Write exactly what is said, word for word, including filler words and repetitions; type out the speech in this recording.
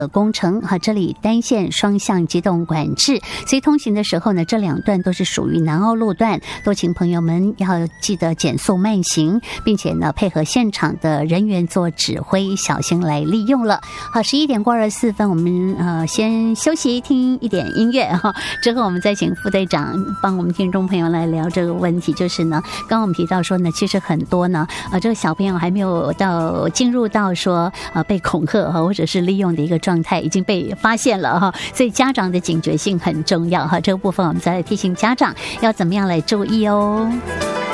工程哈，这里单线双向机动管制，所以通行的时候呢，这两段都是属于南澳路段，都请朋友们要记得减速慢行，并且呢配合现场的人员做指挥，小心来利用了。好，十一点过二十四分，我们呃先休息听一点音乐哈，之后我们再请副队长帮我们听众朋友来聊这个问题，就是呢，刚刚我们提到说呢，其实很多呢，呃，这个小朋友还没有到进入到说呃被恐吓哈，或者是利用的一个状态。状态已经被发现了哈，所以家长的警觉性很重要哈。这个部分我们再来提醒家长要怎么样来注意哦。